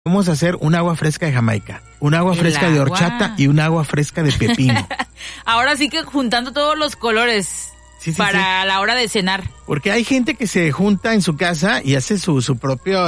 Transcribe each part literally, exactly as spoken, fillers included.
Vamos a hacer un agua fresca de Jamaica, un agua El fresca agua. de horchata y un agua fresca de pepino. Ahora sí que juntando todos los colores Sí, sí, para la hora de cenar. Porque hay gente que se junta en su casa y hace su, su propio,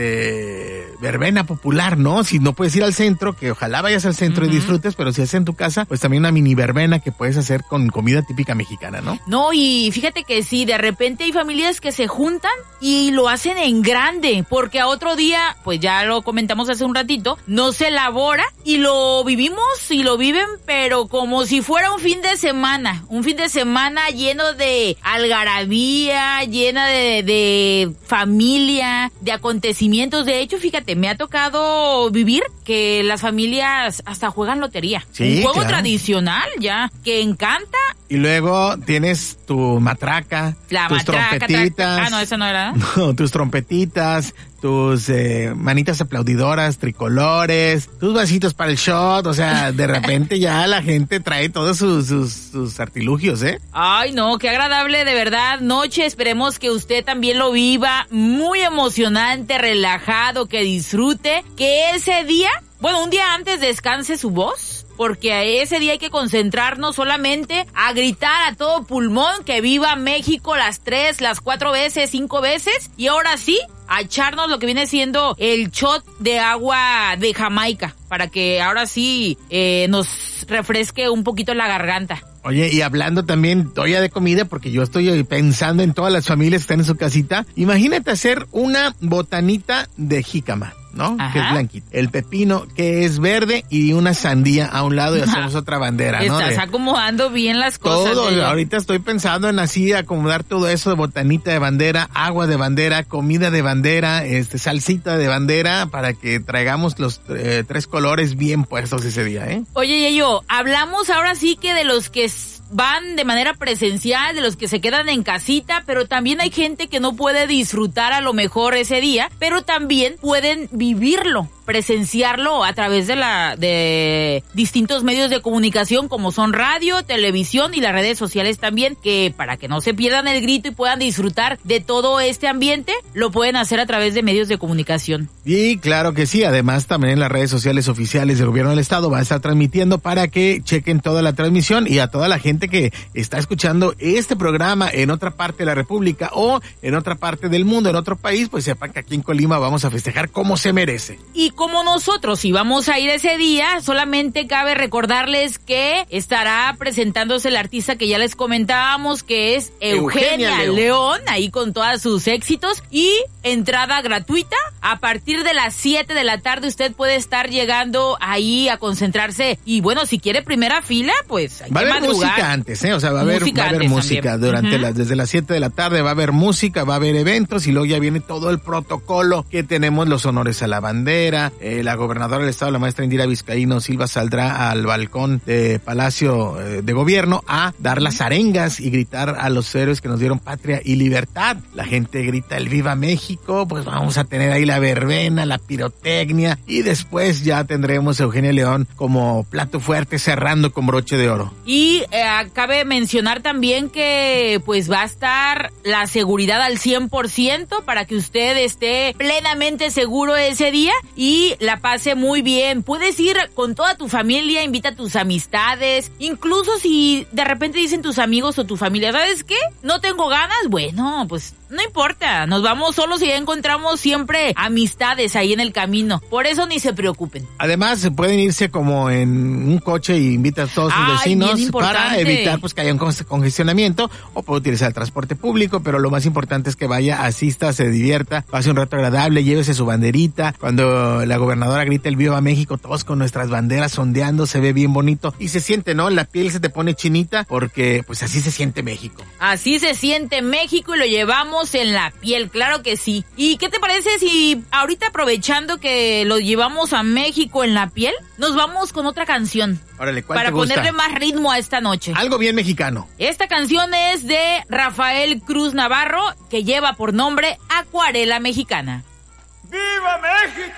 este, verbena popular, ¿no? Si no puedes ir al centro, que ojalá vayas al centro uh-huh. y disfrutes, pero si haces en tu casa, pues también una mini verbena que puedes hacer con comida típica mexicana, ¿no? No, y fíjate que sí, de repente hay familias que se juntan y lo hacen en grande, porque a otro día, pues ya lo comentamos hace un ratito, no se elabora y lo vivimos y lo viven, pero como si fuera un fin de semana, un fin de semana lleno de algarabía, llena de, de familia, de acontecimientos. De hecho, fíjate, me ha tocado vivir que las familias hasta juegan lotería. Sí, un juego claro. tradicional ya, que encanta. Y luego tienes tu matraca, La tus matraca, trompetitas. Tra- ah, no, esa no era. No, tus trompetitas, tus eh, manitas aplaudidoras, tricolores, tus vasitos para el shot. O sea, de repente ya la gente trae todos sus, sus, sus artilugios, ¿eh? Ay, no, qué agradable, de verdad. Noche, esperemos que usted también lo viva. Muy emocionante, relajado, que disfrute. Que ese día, bueno, un día antes descanse su voz. Porque a ese día hay que concentrarnos solamente a gritar a todo pulmón que viva México las tres, las cuatro veces, cinco veces. Y ahora sí, a echarnos lo que viene siendo el shot de agua de Jamaica. Para que ahora sí eh, nos refresque un poquito la garganta. Oye, y hablando también todavía de comida, porque yo estoy pensando en todas las familias que están en su casita. Imagínate hacer una botanita de jícama, ¿no? Ajá. Que es blanquita. El pepino, que es verde, y una sandía a un lado y hacemos otra bandera, ¿no? Estás De acomodando bien las cosas. todo, de... ahorita estoy pensando en así acomodar todo eso de botanita de bandera, agua de bandera, comida de bandera, este salsita de bandera, para que traigamos los eh, tres colores bien puestos ese día, ¿eh? Oye, Yayo, hablamos ahora sí que de los que van de manera presencial, de los que se quedan en casita, pero también hay gente que no puede disfrutar a lo mejor ese día, pero también pueden vivirlo, presenciarlo a través de la de distintos medios de comunicación como son radio, televisión y las redes sociales también, que para que no se pierdan el grito y puedan disfrutar de todo este ambiente, lo pueden hacer a través de medios de comunicación. Y claro que sí, además también en las redes sociales oficiales del gobierno del estado va a estar transmitiendo para que chequen toda la transmisión, y a toda la gente que está escuchando este programa en otra parte de la república o en otra parte del mundo, en otro país, pues sepan que aquí en Colima vamos a festejar como se merece. Y como nosotros, si vamos a ir ese día, solamente cabe recordarles que estará presentándose el artista que ya les comentábamos, que es Eugenia, Eugenia León. León, ahí con todos sus éxitos, y entrada gratuita. A partir de las siete de la tarde usted puede estar llegando ahí a concentrarse, y bueno, si quiere primera fila, pues hay va que a haber madrugar. música antes, ¿eh? O sea, va a haber, Música va a haber antes música también. durante Uh-huh. las, desde las siete de la tarde va a haber música, va a haber eventos, y luego ya viene todo el protocolo que tenemos, los honores a la bandera. Eh, la gobernadora del estado, la maestra Indira Vizcaíno Silva, saldrá al balcón de Palacio eh, de Gobierno a dar las arengas y gritar a los héroes que nos dieron patria y libertad. La gente grita el Viva México, pues vamos a tener ahí la verbena, la pirotecnia, y después ya tendremos a Eugenia León como plato fuerte cerrando con broche de oro. Y eh, cabe mencionar también que pues va a estar la seguridad al cien por ciento para que usted esté plenamente seguro ese día y la pase muy bien. Puedes ir con toda tu familia, invita a tus amistades, incluso si de repente dicen tus amigos o tu familia, ¿sabes qué? No tengo ganas, bueno, pues no importa, nos vamos solos y ya encontramos siempre amistades ahí en el camino, por eso ni se preocupen. Además, se pueden irse como en un coche y invitas a todos sus Ay, vecinos bien para evitar pues que haya un congestionamiento, o puede utilizar el transporte público, pero lo más importante es que vaya, asista, se divierta, pase un rato agradable, llévese su banderita. Cuando la gobernadora grita el Viva México, todos con nuestras banderas ondeando, se ve bien bonito y se siente, ¿no? La piel se te pone chinita porque pues así se siente México. Así se siente México y lo llevamos en la piel, claro que sí. ¿Y qué te parece si ahorita, aprovechando que lo llevamos a México en la piel, nos vamos con otra canción? Órale, ¿cuál para te gusta? Ponerle más ritmo a esta noche. Algo bien mexicano. Esta canción es de Rafael Cruz Navarro, que lleva por nombre Acuarela Mexicana. ¡Viva México!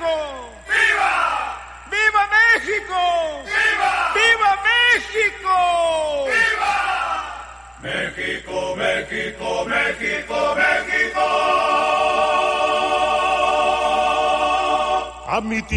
¡Viva! ¡Viva México! ¡Viva! ¡Viva México! ¡Viva! México, México, México, México. a mi